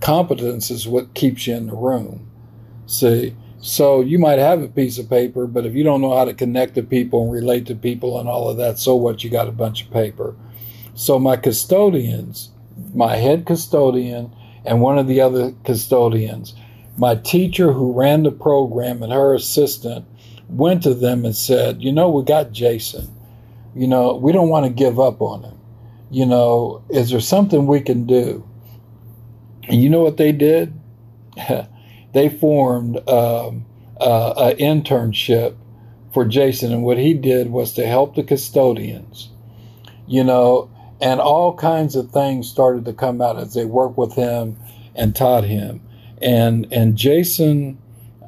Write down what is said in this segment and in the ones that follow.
competence is what keeps you in the room. See, so you might have a piece of paper, but if you don't know how to connect to people and relate to people and all of that, so what? You got a bunch of paper. So my custodians, my head custodian and one of the other custodians, my teacher who ran the program and her assistant went to them and said, we got Jason. We don't want to give up on him. Is there something we can do? And you know what they did? They formed an internship for Jason. And what he did was to help the custodians, and all kinds of things started to come out as they worked with him and taught him. And Jason,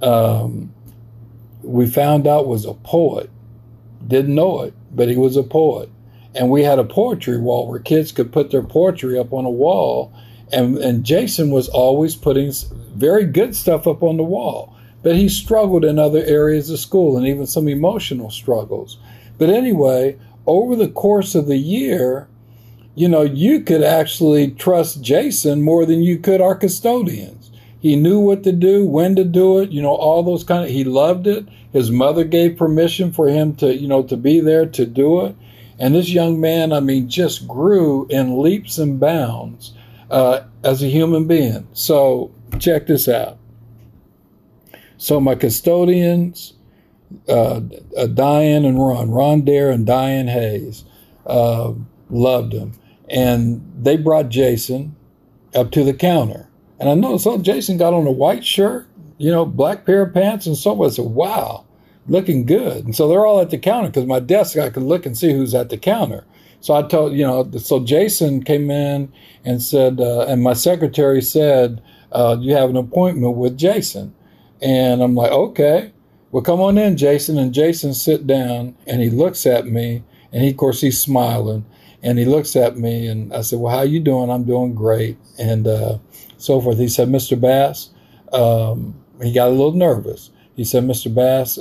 we found out, was a poet. Didn't know it, but he was a poet. And we had a poetry wall where kids could put their poetry up on a wall. And Jason was always putting very good stuff up on the wall. But he struggled in other areas of school and even some emotional struggles. But anyway, over the course of the year, you could actually trust Jason more than you could our custodians. He knew what to do, when to do it, all those he loved it. His mother gave permission for him to, to be there to do it. And this young man, just grew in leaps and bounds as a human being. So check this out. So my custodians, Diane and Ron Dare and Diane Hayes, loved him. And they brought Jason up to the counter. And I noticed, Jason got on a white shirt, black pair of pants and so forth. I said, wow, looking good. And so they're all at the counter because my desk, I could look and see who's at the counter. So I told, so Jason came in and said, and my secretary said, you have an appointment with Jason. And I'm like, okay, well, come on in, Jason. And Jason sit down and he looks at me and of course, he's smiling. And he looks at me and I said, well, how you doing? I'm doing great. And so forth. He said, Mr. Bass, he got a little nervous. He said, Mr. Bass,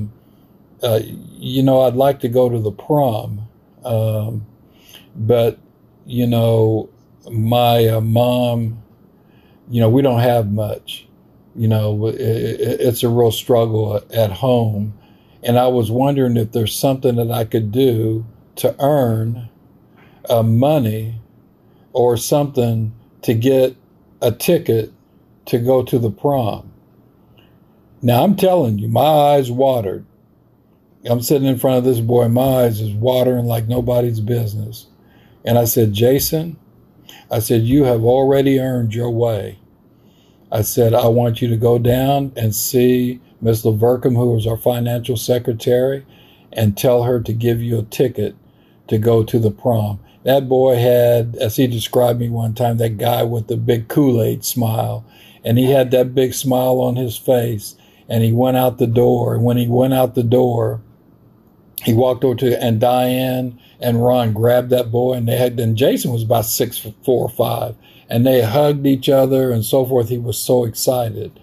I'd like to go to the prom. But, my mom, we don't have much. It's a real struggle at home. And I was wondering if there's something that I could do to earn money or something to get a ticket to go to the prom. Now, I'm telling you, my eyes watered. I'm sitting in front of this boy, my eyes is watering like nobody's business. And I said, Jason, you have already earned your way. I said, I want you to go down and see Ms. Lavercombe, who was our financial secretary, and tell her to give you a ticket to go to the prom. That boy had, as he described me one time, that guy with the big Kool-Aid smile. And he had that big smile on his face. And he went out the door. And when he went out the door, he walked over to, and Diane and Ron grabbed that boy. And Jason was about 6'4" or 5. And they hugged each other and so forth. He was so excited,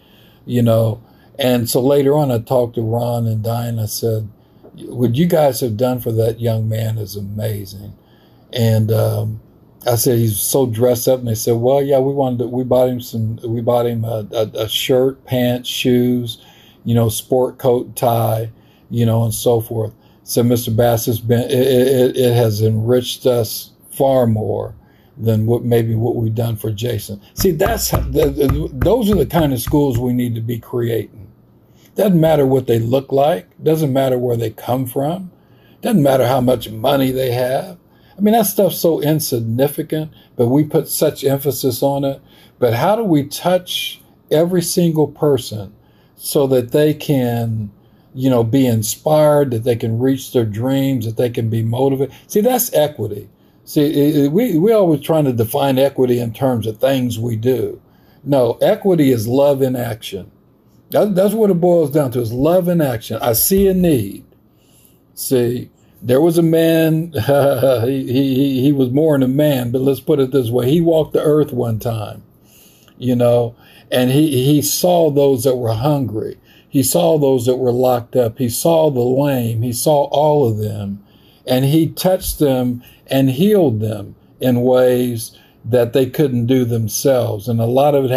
And so later on, I talked to Ron and Diane. I said, what you guys have done for that young man is amazing. And I said, he's so dressed up. And they said, well, yeah, we bought him a shirt, pants, shoes, sport coat, tie, and so forth. So Mr. Bass it has enriched us far more than what we've done for Jason. See, those are the kind of schools we need to be creating. Doesn't matter what they look like. Doesn't matter where they come from. Doesn't matter how much money they have. That stuff's so insignificant, but we put such emphasis on it. But how do we touch every single person so that they can, be inspired, that they can reach their dreams, that they can be motivated? See, that's equity. See, we always trying to define equity in terms of things we do. No, equity is love in action. That's what it boils down to, is love in action. I see a need. See, there was a man, he was more than a man, but let's put it this way. He walked the earth one time, and he saw those that were hungry. He saw those that were locked up. He saw the lame. He saw all of them, and he touched them and healed them in ways that they couldn't do themselves. And a lot of it